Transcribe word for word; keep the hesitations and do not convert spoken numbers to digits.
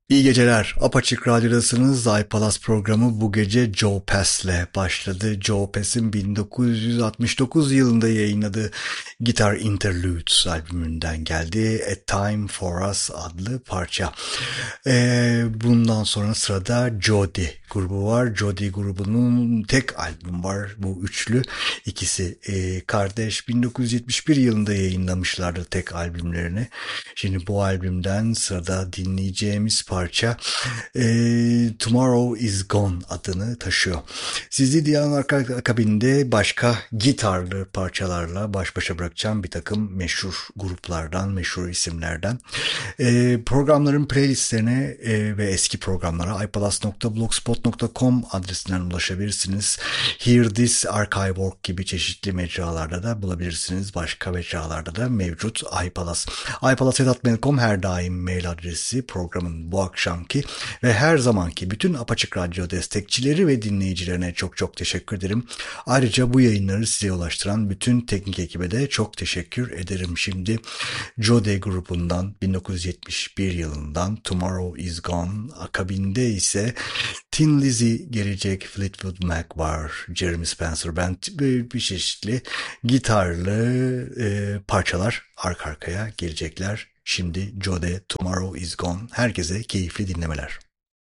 İyi geceler. Apaçık Radyo'dasınız. iPalaz programı bu gece Joe Pass'le başladı. Joe Pass'in bin dokuz yüz altmış dokuz yılında yayınladığı Guitar Interludes albümünden geldi. A Time For Us adlı parça. Ee, bundan sonra sırada Jody grubu var. Jody grubunun tek albüm var. Bu üçlü. İkisi e, kardeş. bin dokuz yüz yetmiş bir yılında yayınlamışlardı tek albümlerini. Şimdi bu albümden sırada dinleyeceğimiz parça e, Tomorrow Is Gone adını taşıyor. Sizi Diyanın arka akabinde başka gitarlı parçalarla baş başa bırakacağım bir takım meşhur gruplardan, meşhur isimlerden. E, programların playlistlerine e, ve eski programlara ipalas nokta blogspot nokta com adresinden ulaşabilirsiniz. Hear This, Archive nokta org gibi çeşitli mecralarda da bulabilirsiniz. Başka mecralarda da mevcut iPalaz. iPalaz et hotmail nokta com her daim mail adresi. Programın bu akşamki ve her zamanki bütün Apaçık Radyo destekçileri ve dinleyicilerine çok çok teşekkür ederim. Ayrıca bu yayınları size ulaştıran bütün teknik ekibe de çok teşekkür ederim. Şimdi Jody grubundan bin dokuz yüz yetmiş bir yılından Tomorrow Is Gone, akabinde ise Tin Lizzy gelecek, Fleetwood Mac var, Jeremy Spencer Band, bir çeşitli gitarlı e, parçalar arka arkaya gelecekler. Şimdi Jody Tomorrow Is Gone. Herkese keyifli dinlemeler.